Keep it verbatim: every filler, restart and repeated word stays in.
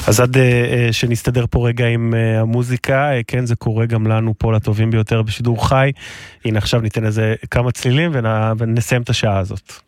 אז עד שנסתדר פה רגע עם המוזיקה, כן, זה קורה גם לנו פה לטובים ביותר בשידור חי. הנה עכשיו ניתן איזה כמה צלילים ונסיים את השעה הזאת.